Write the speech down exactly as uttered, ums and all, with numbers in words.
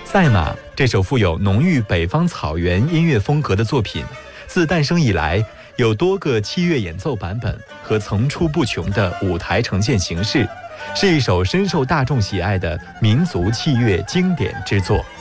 赛马这首富有浓郁北方草原音乐风格的作品，自诞生以来，有多个器乐演奏版本和层出不穷的舞台呈现形式，是一首深受大众喜爱的民族器乐经典之作。